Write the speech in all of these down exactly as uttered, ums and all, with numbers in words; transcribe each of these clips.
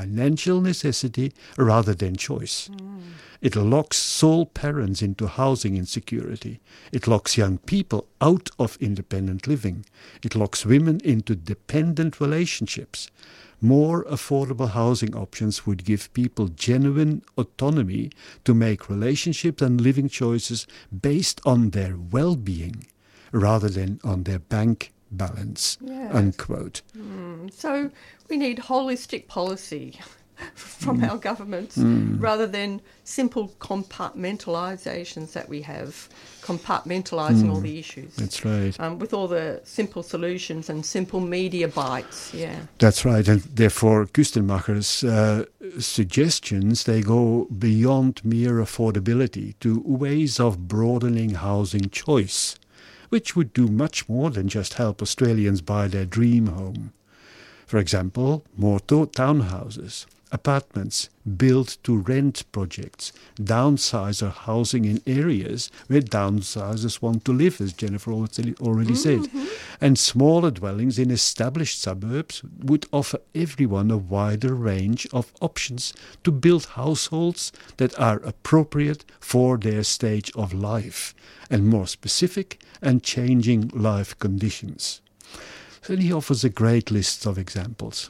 financial necessity rather than choice. Mm. It locks sole parents into housing insecurity. It locks young people out of independent living. It locks women into dependent relationships. More affordable housing options would give people genuine autonomy to make relationships and living choices based on their well-being rather than on their bank balance, yes. Unquote. Mm, so we need holistic policy from mm. our governments mm. rather than simple compartmentalisations that we have, compartmentalising mm. all the issues. That's right. Um, with all the simple solutions and simple media bites, yeah. That's right, and therefore Kustenmacher's uh, suggestions, they go beyond mere affordability to ways of broadening housing choice, which would do much more than just help Australians buy their dream home. For example, more to- townhouses, apartments, build-to-rent projects, downsizer housing in areas where downsizers want to live, as Jennifer already mm-hmm. said. And smaller dwellings in established suburbs would offer everyone a wider range of options to build households that are appropriate for their stage of life and more specific and changing life conditions. So he offers a great list of examples.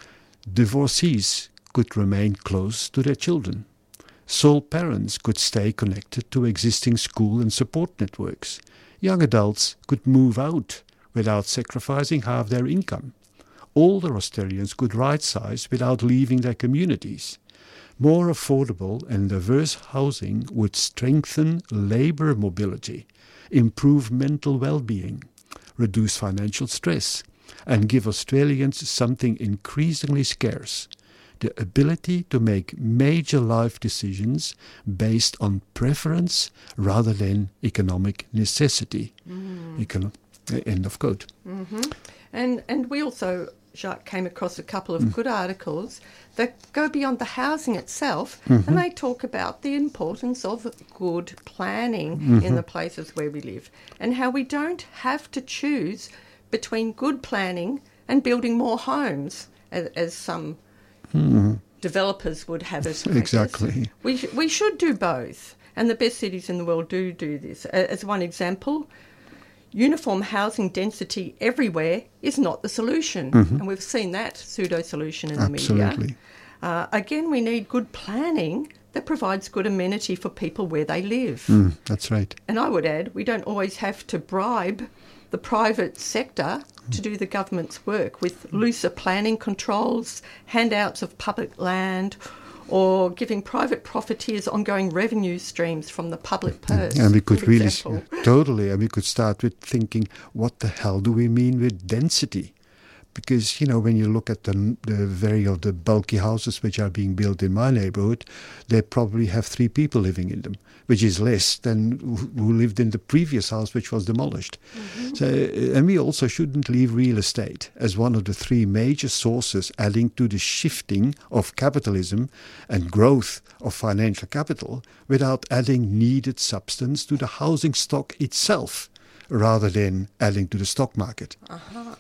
Divorcees could remain close to their children. Sole parents could stay connected to existing school and support networks. Young adults could move out without sacrificing half their income. Older Australians could right-size without leaving their communities. More affordable and diverse housing would strengthen labour mobility, improve mental well-being, reduce financial stress, and give Australians something increasingly scarce: the ability to make major life decisions based on preference rather than economic necessity. Mm. Econo- end of quote. Mm-hmm. And and we also, Jacques, came across a couple of mm. good articles that go beyond the housing itself, mm-hmm. and they talk about the importance of good planning mm-hmm. in the places where we live, and how we don't have to choose between good planning and building more homes, as, as some mm. developers would have us. Exactly. We, sh- we should do both, and the best cities in the world do do this. As one example, uniform housing density everywhere is not the solution. Mm-hmm. And we've seen that pseudo-solution in Absolutely. the media. Uh, again, we need good planning that provides good amenity for people where they live. Mm, that's right. And I would add, we don't always have to bribe the private sector to do the government's work with looser planning controls, handouts of public land, or giving private profiteers ongoing revenue streams from the public purse. And we could really, totally, and we could start with thinking, what the hell do we mean with density? Because, you know, when you look at the, the very of the bulky houses which are being built in my neighborhood, they probably have three people living in them, which is less than who lived in the previous house which was demolished. Mm-hmm. So, and we also shouldn't leave real estate as one of the three major sources adding to the shifting of capitalism and growth of financial capital without adding needed substance to the housing stock itself, rather than adding to the stock market. Uh-huh.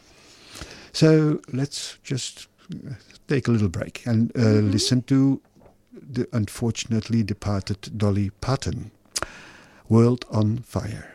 So let's just take a little break and uh, mm-hmm. listen to the unfortunately departed Dolly Parton, World on Fire.